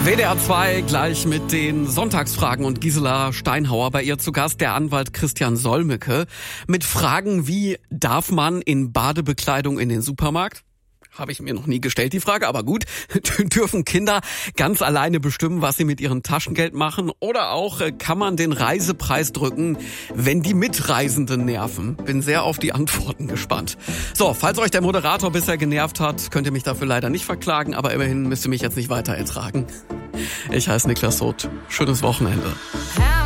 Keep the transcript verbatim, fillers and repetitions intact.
W D R zwei gleich mit den Sonntagsfragen und Gisela Steinhauer bei ihr zu Gast, der Anwalt Christian Solmecke, mit Fragen wie: Darf man in Badebekleidung in den Supermarkt? Habe ich mir noch nie gestellt, die Frage, aber gut. Dürfen Kinder ganz alleine bestimmen, was sie mit ihrem Taschengeld machen? Oder auch, kann man den Reisepreis drücken, wenn die Mitreisenden nerven? Bin sehr auf die Antworten gespannt. So, falls euch der Moderator bisher genervt hat, könnt ihr mich dafür leider nicht verklagen, aber immerhin müsst ihr mich jetzt nicht weiter ertragen. Ich heiße Niklas Soth. Schönes Wochenende.